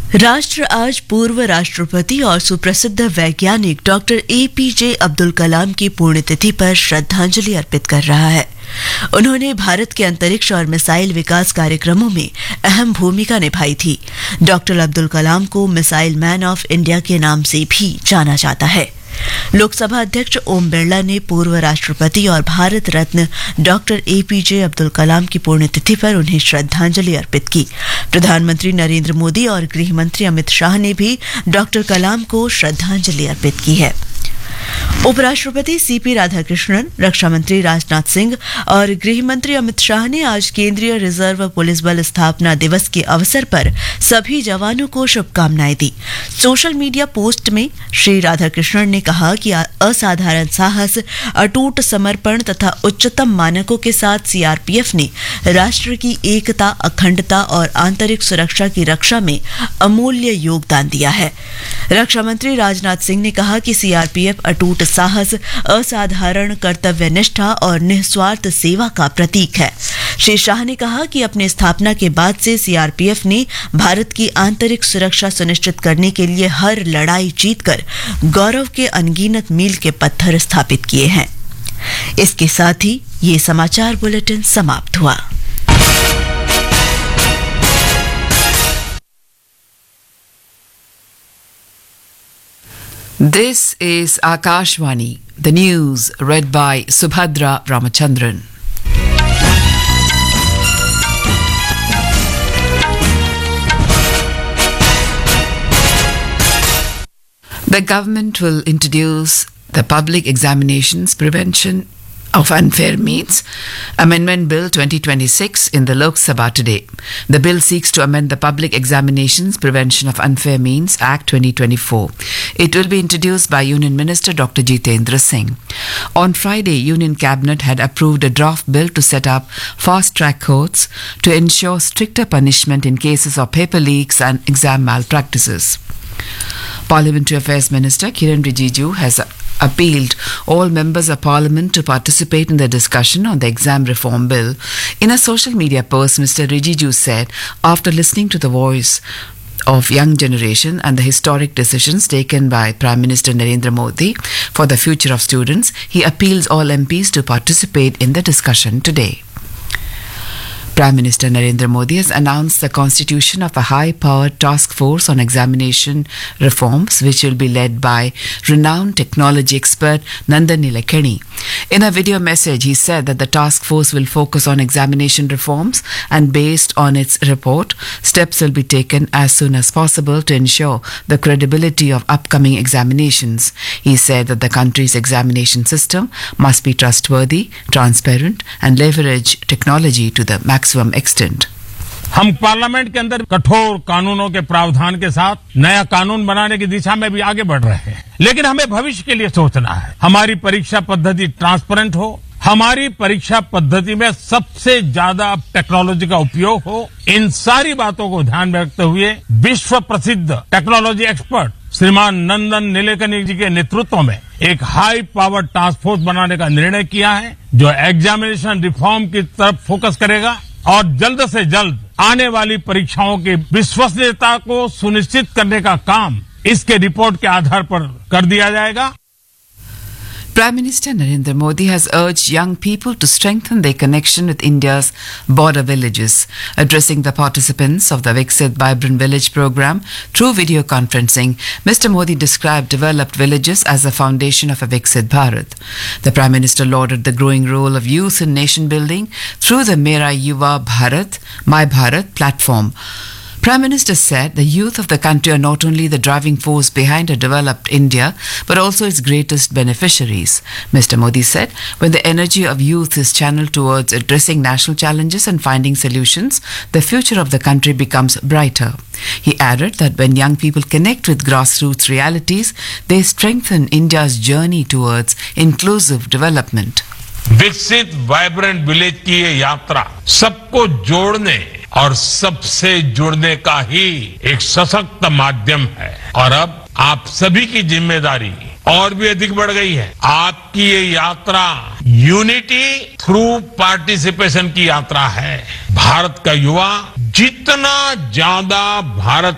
राष्ट्र आज पूर्व राष्ट्रपति और सुप्रसिद्ध वैज्ञानिक डॉक्टर एपीजे अब्दुल कलाम की पुण्यतिथि पर श्रद्धांजलि अर्पित कर रहा है। उन्होंने भारत के अंतरिक्ष और मिसाइल विकास कार्यक्रमों में अहम भूमिका निभाई थी। डॉक्टर अब्दुल कलाम को मिसाइल मैन ऑफ इंडिया के नाम से भी जाना जाता है। लोकसभा अध्यक्ष ओम बिरला ने पूर्व राष्ट्रपति और भारत रत्न डॉक्टर एपीजे अब्दुल कलाम की पुण्यतिथि पर उन्हें श्रद्धांजलि अर्पित की। प्रधानमंत्री नरेंद्र मोदी और गृह मंत्री अमित शाह ने भी डॉक्टर कलाम को श्रद्धांजलि अर्पित की है। उपराष्ट्रपति सीपी राधाकृष्णन, रक्षा मंत्री राजनाथ सिंह और गृह मंत्री अमित शाह ने आज केंद्रीय रिजर्व पुलिस बल स्थापना दिवस के अवसर पर सभी जवानों को शुभकामनाएं दी। सोशल मीडिया पोस्ट में श्री राधाकृष्णन ने कहा कि असाधारण साहस, अटूट समर्पण तथा उच्चतम मानकों के साथ सीआरपीएफ ने राष्ट्र की एकता, अखंडता और आंतरिक सुरक्षा की रक्षा में अमूल्य योगदान दिया है। रक्षा मंत्री राजनाथ सिंह ने कहा कि सीआरपीएफ अटूट साहस, असाधारण कर्तव्यनिष्ठा और निस्वार्थ सेवा का प्रतीक है। श्री शाह ने कहा कि अपने स्थापना के बाद से सीआरपीएफ ने भारत की आंतरिक सुरक्षा सुनिश्चित करने के लिए हर लड़ाई जीतकर गौरव के अनगिनत मील के पत्थर स्थापित किए हैं। इसके साथ ही ये समाचार बुलेटिन समाप्त हुआ। This is Akashvani, the news read by Subhadra Ramachandran. The government will introduce the Public Examinations Prevention of Unfair Means Amendment Bill 2026 in the Lok Sabha today. The bill seeks to amend the Public Examinations Prevention of Unfair Means Act 2024. It will be introduced by Union Minister Dr. Jitendra Singh. On Friday, Union Cabinet had approved a draft bill to set up fast-track courts to ensure stricter punishment in cases of paper leaks and exam malpractices. Parliamentary Affairs Minister Kiran Rijiju has appealed all members of parliament to participate in the discussion on the exam reform bill. In a social media post, Mr. Rijiju said, after listening to the voice of young generation and the historic decisions taken by Prime Minister Narendra Modi for the future of students, he appeals all MPs to participate in the discussion today. Prime Minister Narendra Modi has announced the constitution of a high-powered task force on examination reforms, which will be led by renowned technology expert Nandan Nilekani. In a video message, he said that the task force will focus on examination reforms and based on its report, steps will be taken as soon as possible to ensure the credibility of upcoming examinations. He said that the country's examination system must be trustworthy, transparent and leverage technology to the maximum extent. हम parliament के अंदर कठोर कानूनों के प्रावधान के साथ नया कानून बनाने की दिशा में भी आगे बढ़ रहे हैं, लेकिन हमें भविष्य के लिए सोचना है। हमारी परीक्षा पद्धति ट्रांसपेरेंट हो, हमारी परीक्षा पद्धति में सबसे ज्यादा टेक्नोलॉजी का उपयोग हो। इन सारी बातों को ध्यान में रखते हुए विश्व प्रसिद्ध टेक्नोलॉजी एक्सपर्ट श्रीमान नंदन नीलेकनी जी के नेतृत्व में एक हाई पावर टास्क फोर्स बनाने का निर्णय किया है, जो एग्जामिनेशन रिफॉर्म की तरफ फोकस करेगा और जल्द से जल्द आने वाली परीक्षाओं की विश्वसनीयता को सुनिश्चित करने का काम इसके रिपोर्ट के आधार पर कर दिया जाएगा। Prime Minister Narendra Modi has urged young people to strengthen their connection with India's border villages. Addressing the participants of the Viksit Vibrant Village program through video conferencing, Mr. Modi described developed villages as the foundation of a Viksit Bharat. The Prime Minister lauded the growing role of youth in nation building through the Mera Yuva Bharat, My Bharat platform. Prime Minister said the youth of the country are not only the driving force behind a developed India, but also its greatest beneficiaries. Mr. Modi said, when the energy of youth is channeled towards addressing national challenges and finding solutions, the future of the country becomes brighter. He added that when young people connect with grassroots realities, they strengthen India's journey towards inclusive development. विकसित vibrant village की ये यात्रा सबको जोड़ने और सबसे जुड़ने का ही एक सशक्त माध्यम है और अब आप सभी की जिम्मेदारी और भी अधिक बढ़ गई है। आपकी ये यात्रा यूनिटी थ्रू पार्टिसिपेशन की यात्रा है। भारत का युवा जितना ज्यादा भारत